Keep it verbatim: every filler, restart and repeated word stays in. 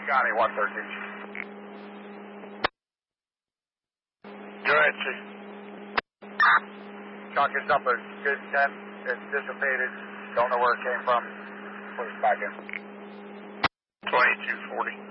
Johnny one thirteen. Go ahead, Chief. Chalk is up a good ten. It's dissipated. Don't know where it came from. Put it back in. twenty-two forty.